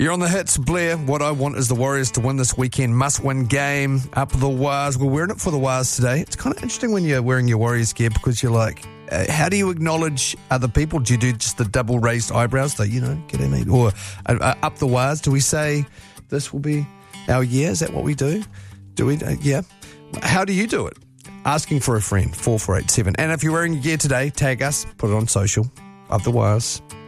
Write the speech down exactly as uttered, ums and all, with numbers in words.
You're on the hits, Blair. What I want is the Warriors to win this weekend. Must-win game. Up the Wars. We're wearing it for the Wars today. It's kind of interesting when you're wearing your Warriors gear because you're like, uh, how do you acknowledge other people? Do you do just the double raised eyebrows? That, you know, get at me. Or uh, uh, up the Wars. Do we say this will be our year? Is that what we do? Do we? Uh, yeah. How do you do it? Asking for a friend. four four eight seven. And if you're wearing your gear today, tag us. Put it on social. Up the Wires.